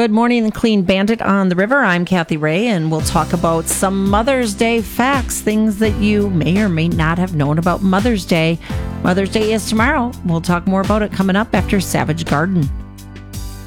Good morning, Clean Bandit on the River. I'm Kathy Ray, and we'll talk about some Mother's Day facts, things that you may or may not have known about Mother's Day. Mother's Day is tomorrow. We'll talk more about it coming up after Savage Garden.